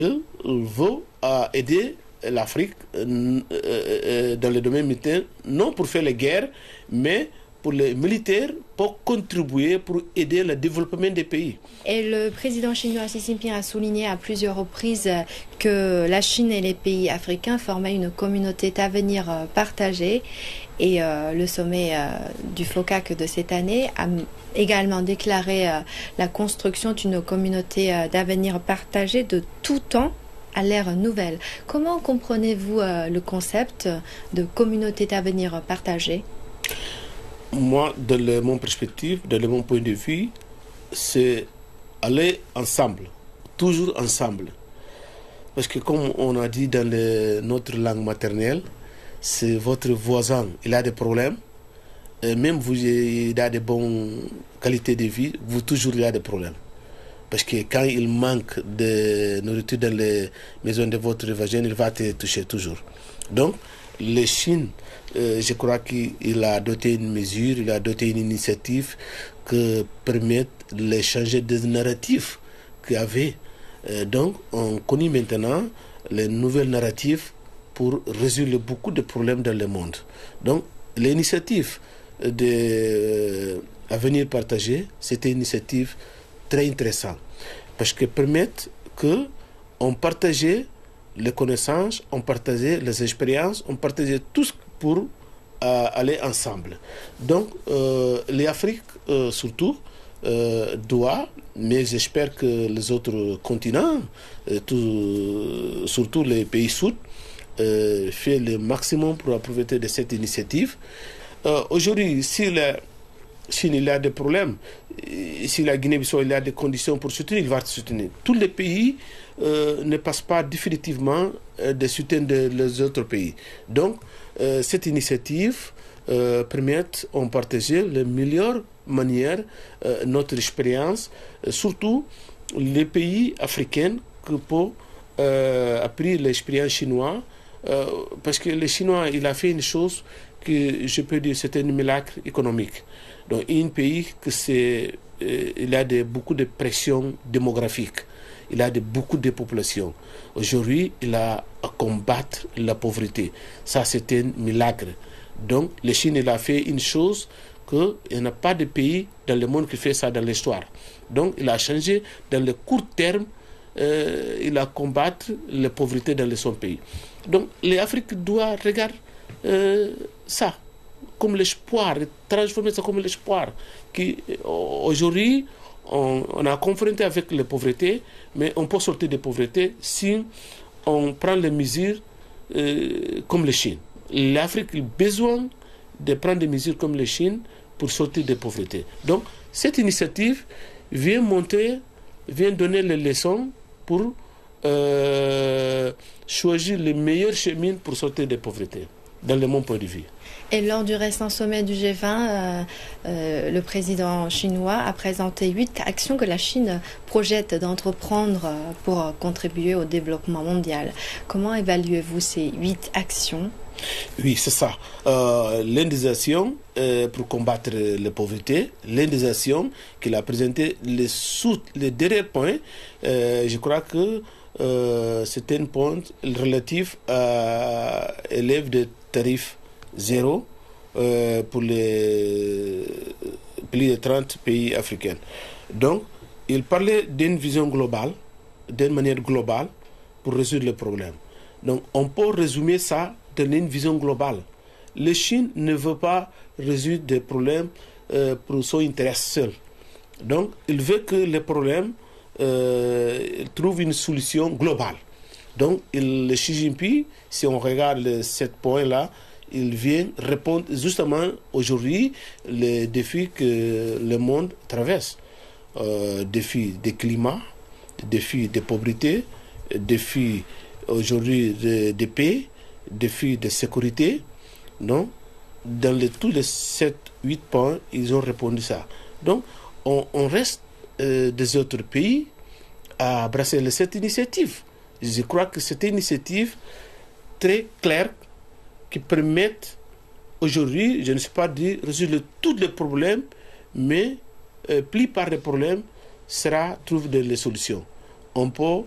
veut aider l'Afrique dans le domaine militaire, non pour faire les guerres, mais pour les militaires, pour contribuer, pour aider le développement des pays. Et le président chinois Xi Jinping a souligné à plusieurs reprises que la Chine et les pays africains formaient une communauté d'avenir partagée. Et le sommet du FOCAC de cette année a également déclaré la construction d'une communauté d'avenir partagée de tout temps à l'ère nouvelle. Comment comprenez-vous le concept de communauté d'avenir partagée? Moi, de mon perspective, de mon point de vue, c'est aller ensemble, toujours ensemble. Parce que comme on a dit dans notre langue maternelle, c'est votre voisin, il a des problèmes, et même vous, il a de bonnes qualités de vie, vous toujours il a des problèmes. Parce que quand il manque de nourriture dans les maisons de votre voisin, il va te toucher toujours. Donc, la Chine, je crois qu'il a doté une mesure, il a doté une initiative qui permet de changer des narratifs qu'il y avait. Donc, on connaît maintenant les nouvelles narratives pour résoudre beaucoup de problèmes dans le monde. Donc, l'initiative d'Avenir partagé, c'était une initiative très intéressante parce que permettent que on partageait les connaissances, on partageait les expériences, on partageait tout pour aller ensemble. Donc, l'Afrique surtout doit, mais j'espère que les autres continents, surtout les pays sud, fait le maximum pour profiter de cette initiative. Aujourd'hui, si la Chine il a des problèmes, si la Guinée-Bissau il a des conditions pour soutenir, il va soutenir. Tous les pays ne passent pas définitivement de soutien des autres pays. Donc, cette initiative permet de partager les meilleures manières, notre expérience, surtout les pays africains qui peuvent apprendre l'expérience chinoise, parce que le Chinois il a fait une chose que je peux dire c'est un miracle économique. Donc, un pays que il a beaucoup de pression démographique. Il a beaucoup de populations. Aujourd'hui, il a à combattre la pauvreté. Ça, c'est un miracle. Donc, la Chine, il a fait une chose qu'il n'y a pas de pays dans le monde qui fait ça dans l'histoire. Donc, il a changé dans le court terme, il a combattre la pauvreté dans son pays. Donc, l'Afrique doit regarder ça comme l'espoir, transformer ça comme l'espoir. Aujourd'hui, on a confronté avec la pauvreté, mais on peut sortir de la pauvreté si on prend les mesures comme la Chine. L'Afrique a besoin de prendre des mesures comme la Chine pour sortir de la pauvreté. Donc, cette initiative vient donner les leçons pour choisir les meilleurs chemins pour sortir de la pauvreté, dans mon point de vue. Et lors du récent sommet du G20, le président chinois a présenté 8 actions que la Chine projette d'entreprendre pour contribuer au développement mondial. Comment évaluez-vous ces 8 actions? Oui, c'est ça. L'une des actions pour combattre la pauvreté, l'une des actions qu'il a présenté, le dernier point, je crois que c'est un point relatif à l'élève de tarif zéro pour les plus de 30 pays africains. Donc, il parlait d'une vision globale, d'une manière globale, pour résoudre le problème. Donc, on peut résumer ça dans une vision globale. La Chine ne veut pas résoudre des problèmes pour son intérêt seul. Donc, il veut que les problèmes trouvent une solution globale. Donc, le Xi Jinping, si on regarde ce point-là, il vient répondre justement aujourd'hui les défis que le monde traverse. Défis de climat, défis de pauvreté, défis aujourd'hui de paix, défis de sécurité. Donc, dans tous les 7-8 points, ils ont répondu ça. Donc, on reste des autres pays à embrasser cette initiative. Je crois que c'est une initiative très claire qui permettent aujourd'hui, je ne sais pas dire, résoudre tous les problèmes, mais plupart des problèmes trouvent des solutions. On peut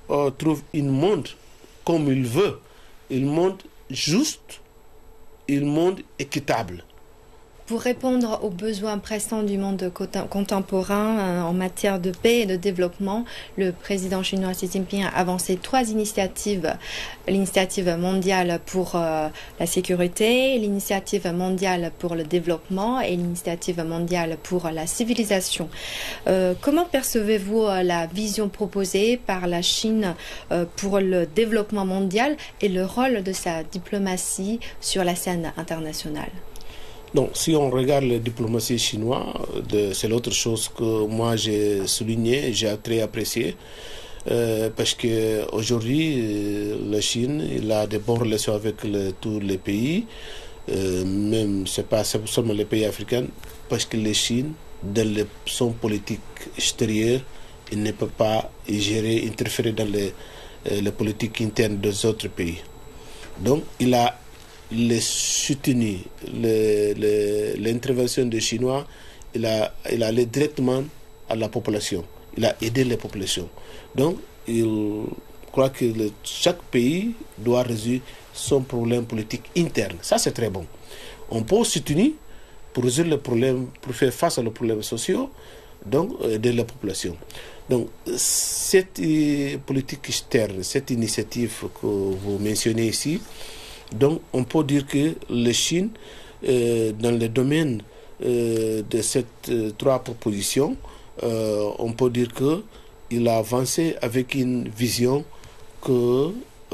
trouve un monde comme il veut, un monde juste, un monde équitable. Pour répondre aux besoins pressants du monde contemporain en matière de paix et de développement, le président chinois Xi Jinping a avancé 3 initiatives. L'initiative mondiale pour la sécurité, l'initiative mondiale pour le développement et l'initiative mondiale pour la civilisation. Comment percevez-vous la vision proposée par la Chine pour le développement mondial et le rôle de sa diplomatie sur la scène internationale ? Donc, si on regarde la diplomatie chinoise, c'est l'autre chose que moi j'ai souligné, j'ai très apprécié, parce qu'aujourd'hui, la Chine il a de bonnes relations avec tous les pays, même c'est pas seulement les pays africains, parce que la Chine, dans son politique extérieure, il ne peut pas gérer, interférer dans les politiques internes des autres pays. Donc, il a soutenu l'intervention des Chinois, il a allé directement à la population, il a aidé les populations. Donc, il croit que chaque pays doit résoudre son problème politique interne. Ça, c'est très bon. On peut soutenir pour résoudre les problèmes, pour faire face aux problèmes sociaux, donc aider la population. Donc, cette politique externe, cette initiative que vous mentionnez ici, donc, on peut dire que la Chine, dans le domaine de ces 3 propositions, on peut dire qu'il a avancé avec une vision que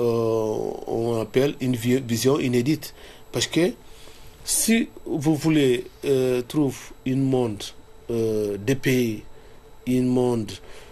on appelle une vision inédite. Parce que si vous voulez trouver un monde de pays, un monde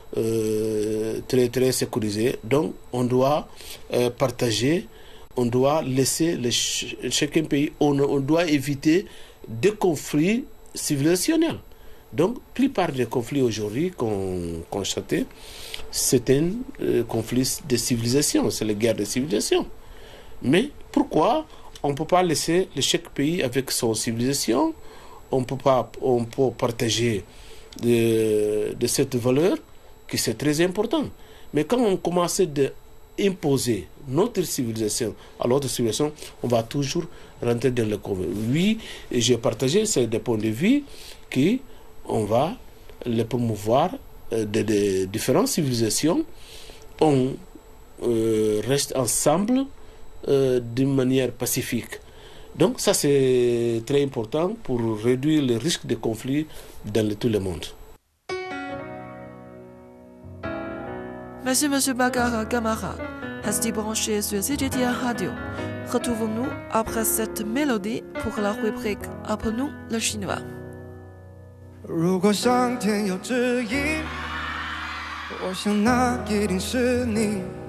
très très sécurisé, donc on doit partager. On doit laisser chacun pays, on doit éviter des conflits civilisationnels. Donc, la plupart des conflits aujourd'hui qu'on constate, c'est un conflit de civilisation, c'est la guerre de civilisation. Mais pourquoi on ne peut pas laisser chaque pays avec son civilisation? On peut partager de cette valeur, qui c'est très important. Mais quand on commence imposer notre civilisation à l'autre civilisation, on va toujours rentrer dans le conflit. Oui, j'ai partagé ces points de vue qu'on va les promouvoir de différentes civilisations. On reste ensemble d'une manière pacifique. Donc ça c'est très important pour réduire le risque de conflit dans tout le monde. Merci M. Bagara Gamara. Restez branchés sur CGTN Radio. Retrouvons-nous après cette mélodie pour la rubrique Apprenons le chinois. 如果上天有旨意，我想那一定是你。